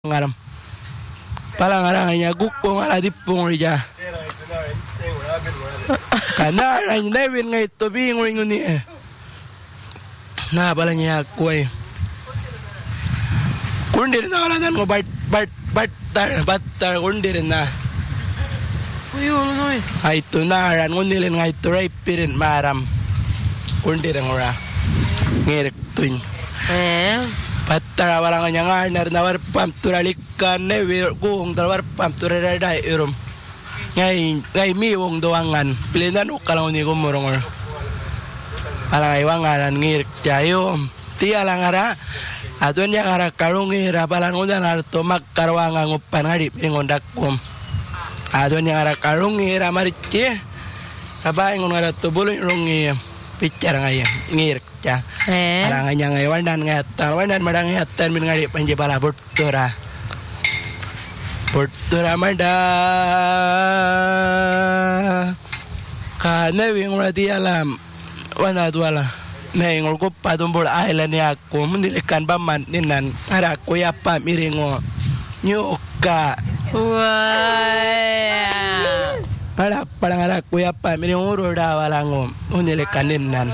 ngaram palangaranganya gukong ala dipong rija kana ay nevin ngay to bingring ni na balanya kuy kundir na wala nan mo battar kundir na ay to naran ngunilin ngay to ray pirin maram kundir ngora ngirek tuñ Patara waranganya ngarnar nawar pam turalikan never kung tawar pam turada irum ngay mi wong doangan pilinan ukalang ni gumurong alangay wangaran ngir jayo ti alangara atun ya ngara karungi rabalan udan arto makkarwanga ngupan ngadi pingondakum atun ya ngara karungi ramarici apa ingon ngara tubulun rungi picar ngaya ngir ja alanganya ngay wandan madang ngatan min ngadi panje bala burtura mada kana wing rati alam wana tuala nay ngol ko patumbol island ya ko mundilikan baman ninan ara ko ya pa miringo nyuka ala parang ara ko ya pa miringo roda walango mundilikan ninan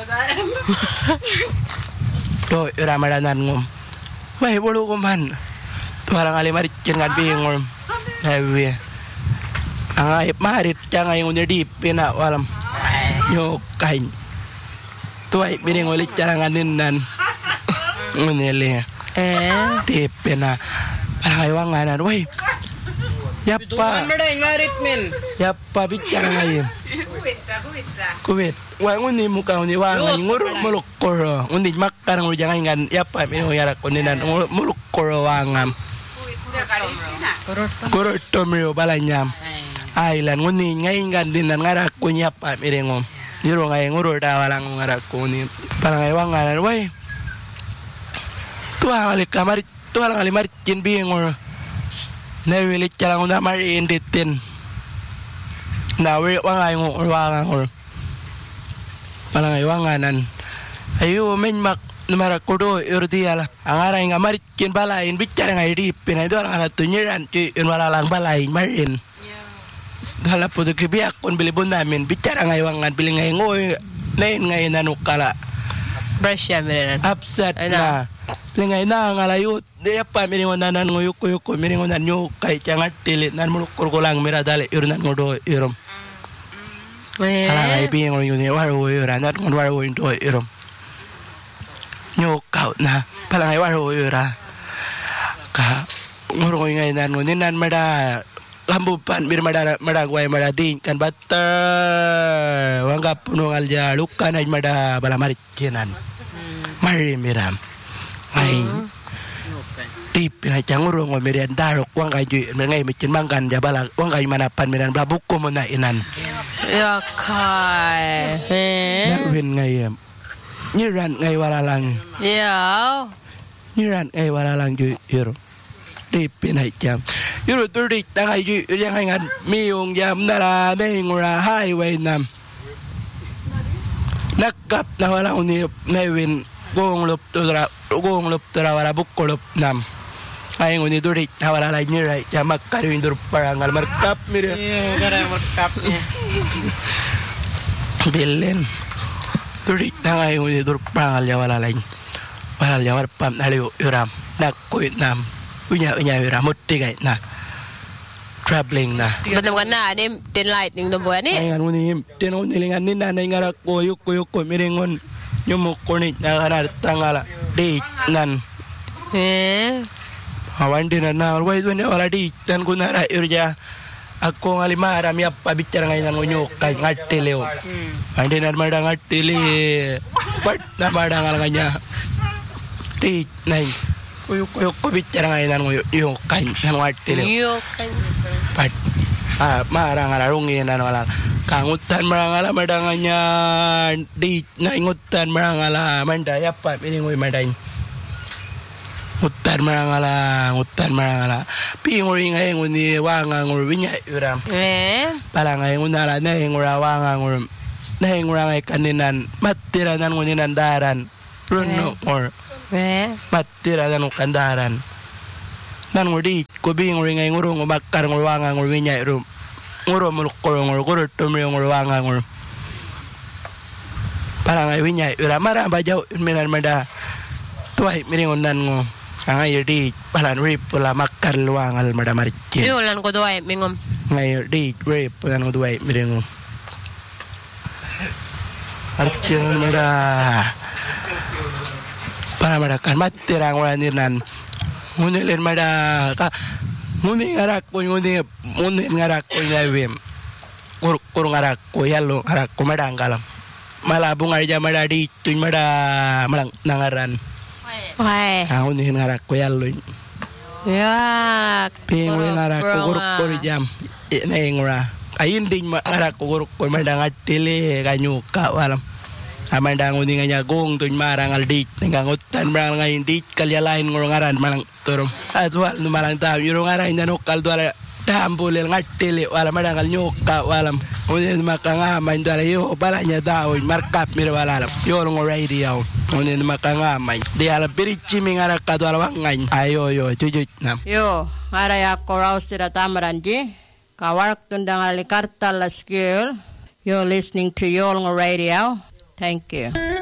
to ramadanan ngom may bulu ko man tuarang alimari cengan bingol Hewe, angay marit jangan yang udah di pina walam nyokain, tuai piring ulit caranganin nan, unele, di pina, angay wanganan, woi, yapa, yapa bicara ngayin, kuwet, wang uni muka uni wangan nguruk muluk koro, uni makan nguruk jangan ngan, yapa piring yarak uninan muluk koro wangam. Kurut tomrio balanyam ailan nguni ngai gandinan ngarak kunya pa mirengom jiro ngai ngurur dawalang ngarak kuni palangai wangaran wai tua ali kamar tua ali marcin bingor nevili calang unda mari inditin nawe wangai ngor wangang palangai wanganan ayo menmak numara kodo urdiala angara inga maricin balain bicara ngai di pina itu orang ana tunyiran ci walalang balain marin dala putu kibiak kon bili bundamin bicara ngai wangan bili ngai ngoy nain ngai nanukala brasya mirenan upset na bili ngai na ngalayut dia pa miringon nanan nguyuk miringon nan nyukai cangat tilit nan mulukur kulang miradale urnan ngodo irum ala ngai bingon yuni waru uran nan waru indo irum nyokau na palangai waru yura ka ngurungoy ngay nan nguninan mada lambupan bir mada guay mada ding kan bater wanggap punung alja lukan ay mada balamarit kinan mari miram ay tipin ay ngurungoy mirian darok wangkay ju ngay micin mangkan jabala wangkay manapan miran blabuko mo na inan ya kai nawin ngay nyiran ngay walalang nyiran ngay walalang ju yuro di pinay jam yuro turik tangay ju yang ngan miyong jam nara mengura highway nam nakap na walang ni nawin gong lup tura wala bukolop nam ay nguni turik na walalang nyiray jam makkarin dur parangal markap mira markap bilin turik tangay nguni dur parangal ya walalang warpam naliw yuram nakuit nam unya yuram mutigay na traveling na betul kan na ni tin light ning do boy ni ay nguni tinon nilingan ni nanay ngarak ko yuk miringon nyumuk konit na kanar tangala date nan awan din na wait when wala date tan kunara urja ako ngalimara mi apa bicara ngayon ngunyo kay ngatelew andi na madang ngatele pat na madang alanganya date nine kuyuk bicara ngayon ngunyo kay ngatelew pat marang alarungin na wala kangutan marangala madanganya date na ingutan marangala mandaya pa piningoy maday Utan marangala pingori ngay nguni wanga ngur winya uram pala ngay ngunala na ngura wanga ngur na ngura ngay kaninan matiranan nguninan daran runo or matiranan kandaran nan ngudi ko bi ngori ngai ngoro ngobakkar ngorwanga ngorwinya rum ngoro mulukoro ngoro tumri ngorwanga ngor parang ai winya ura mara bajau menan mada tuai miringon nan ngo ngai di palan rip pula makkar luangal mada marje yo lan ko tuai mingom ngai di rip palan ngo tuai miringo arjen mada para mada kan matirang ora nirnan ngunelen mada ka nguni ngarak ko nguni ngarak ko nyawem kur ngarak ko yallo ngarak ko mada ngalam mala bungar jamada di tuñ mada malang nangaran wai nguni ngarak ko yallo ya ping ngarak ko kur jam nengura ayin ding ngarak ko mada ngatile kanyuka walam amanda nguni nganya gong tuñ marang aldik ngangutan marang ngayin dik kalyalain ngorangaran malang turum atwal no malang taw yuro ngaran nanokal dwala dambulel ngatile wala madangal nyoka walam unen makanga main dwala yo balanya daw markap mir wala yo ngo radio unen makanga main de ala birichi mingara kadwala wangan ayo yo jujut nam yo ara ya korausira tamaranji kawarak tundang alikarta la skill you're listening to Yolngo Radio. Thank you.